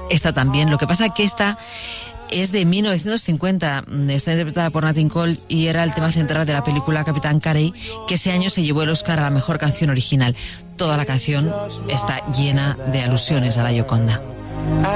Esta también. Lo que pasa es que esta es de 1950, está interpretada por Nat King Cole y era el tema central de la película Capitán Carey, que ese año se llevó el Oscar a la mejor canción original. Toda la canción está llena de alusiones a la Gioconda.